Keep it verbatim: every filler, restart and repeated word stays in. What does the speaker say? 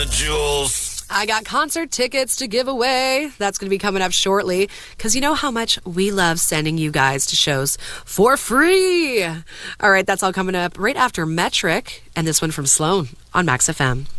the jewels. I got concert tickets to give away. That's going to be coming up shortly because you know how much we love sending you guys to shows for free. All right, that's all coming up right after Metric and this one from Sloan on Max F M.